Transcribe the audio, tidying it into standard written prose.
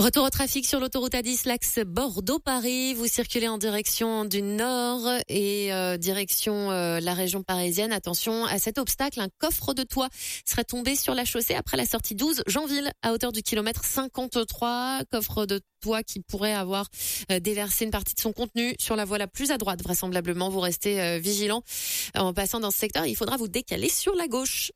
Retour au trafic sur l'autoroute A10, l'axe Bordeaux-Paris. Vous circulez en direction du nord et direction la région parisienne. Attention à cet obstacle, un coffre de toit serait tombé sur la chaussée après la sortie 12 Jeanville à hauteur du kilomètre 53. Coffre de toit qui pourrait avoir déversé une partie de son contenu sur la voie la plus à droite. Vraisemblablement, vous restez vigilant en passant dans ce secteur. Il faudra vous décaler sur la gauche.